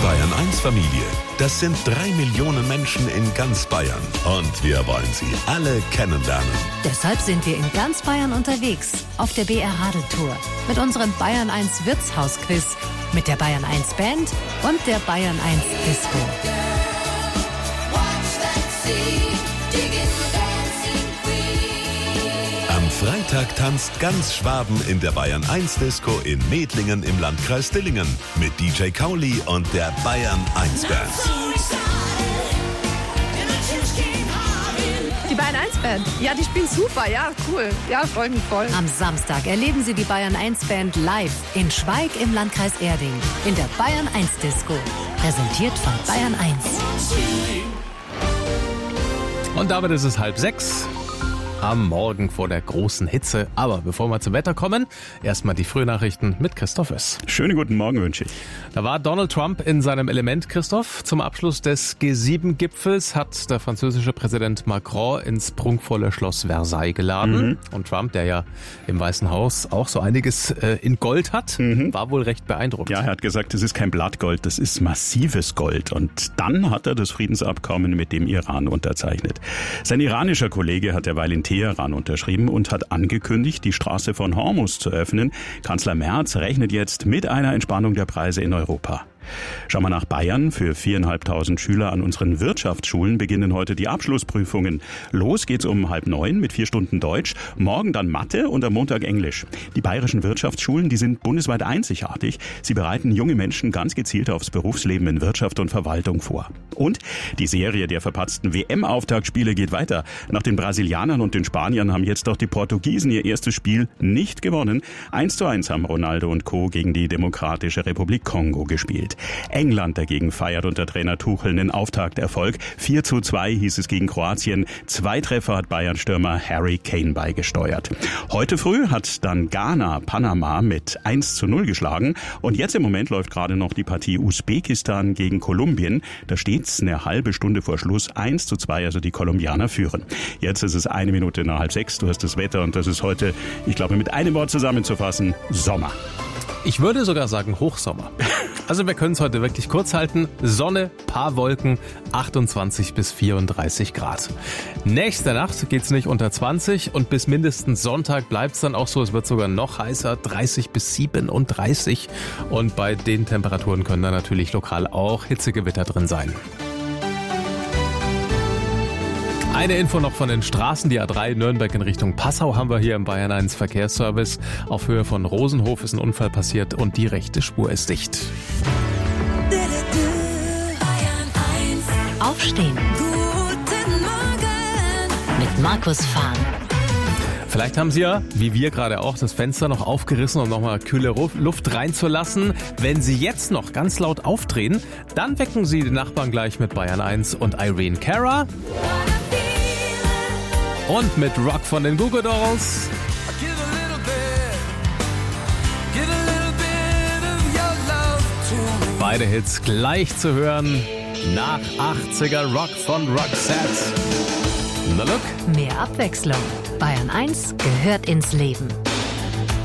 Bayern 1 Familie, das sind 3 Millionen Menschen in ganz Bayern. Und wir wollen sie alle kennenlernen. Deshalb sind wir in ganz Bayern unterwegs, auf der BR Radeltour. Mit unserem Bayern 1 Wirtshausquiz, mit der Bayern 1 Band und der Bayern 1 Disco. Am Freitag tanzt ganz Schwaben in der Bayern 1 Disco in Medlingen im Landkreis Dillingen mit DJ Kauli und der Bayern 1 Band. Die Bayern 1 Band, ja, die spielen super, ja, cool. Ja, freue mich voll. Am Samstag erleben Sie die Bayern 1 Band live in Schweig im Landkreis Erding in der Bayern 1 Disco. Präsentiert von Bayern 1. Und damit ist es 5:30 am Morgen vor der großen Hitze. Aber bevor wir zum Wetter kommen, erstmal die Frühnachrichten mit Christoph Oess. Schönen guten Morgen wünsche ich. Da war Donald Trump in seinem Element, Christoph. Zum Abschluss des G7-Gipfels hat der französische Präsident Macron ins prunkvolle Schloss Versailles geladen. Und Trump, der ja im Weißen Haus auch so einiges in Gold hat, war wohl recht beeindruckt. Ja, er hat gesagt, das ist kein Blattgold, das ist massives Gold. Und dann hat er das Friedensabkommen mit dem Iran unterzeichnet. Sein iranischer Kollege hat derweil in Teheran unterschrieben und hat angekündigt, die Straße von Hormuz zu öffnen. Kanzler Merz rechnet jetzt mit einer Entspannung der Preise in Europa. Schauen wir nach Bayern. Für 4.500 Schüler an unseren Wirtschaftsschulen beginnen heute die Abschlussprüfungen. Los geht's um 8:30 mit 4 Stunden Deutsch, morgen dann Mathe und am Montag Englisch. Die bayerischen Wirtschaftsschulen, die sind bundesweit einzigartig. Sie bereiten junge Menschen ganz gezielt aufs Berufsleben in Wirtschaft und Verwaltung vor. Und die Serie der verpatzten WM-Auftaktspiele geht weiter. Nach den Brasilianern und den Spaniern haben jetzt auch die Portugiesen ihr erstes Spiel nicht gewonnen. 1:1 haben Ronaldo und Co. gegen die Demokratische Republik Kongo gespielt. England dagegen feiert unter Trainer Tuchel einen Auftakterfolg. 4:2 hieß es gegen Kroatien. 2 Treffer hat Bayern-Stürmer Harry Kane beigesteuert. Heute früh hat dann Ghana Panama mit 1:0 geschlagen. Und jetzt im Moment läuft gerade noch die Partie Usbekistan gegen Kolumbien. Da steht's eine halbe Stunde vor Schluss 1:2, also die Kolumbianer führen. Jetzt ist es 1 Minute nach 5:30. Du hast das Wetter und das ist heute, ich glaube, mit einem Wort zusammenzufassen, Sommer. Ich würde sogar sagen Hochsommer. Also wir können es heute wirklich kurz halten. Sonne, paar Wolken, 28 bis 34 Grad. Nächste Nacht geht's nicht unter 20 und bis mindestens Sonntag bleibt's dann auch so. Es wird sogar noch heißer, 30 bis 37. Und bei den Temperaturen können dann natürlich lokal auch Hitzegewitter drin sein. Eine Info noch von den Straßen. Die A3 Nürnberg in Richtung Passau haben wir hier im Bayern 1 Verkehrsservice. Auf Höhe von Rosenhof ist ein Unfall passiert und die rechte Spur ist dicht. Aufstehen. Guten Morgen. Mit Markus Fahn. Vielleicht haben Sie ja, wie wir gerade auch, das Fenster noch aufgerissen, um nochmal kühle Luft reinzulassen. Wenn Sie jetzt noch ganz laut aufdrehen, dann wecken Sie die Nachbarn gleich mit Bayern 1 und Irene Cara. Und mit Rock von den Goo Goo Dolls. Beide Hits gleich zu hören nach 80er Rock von Roxette. Na look. Mehr Abwechslung. Bayern 1 gehört ins Leben.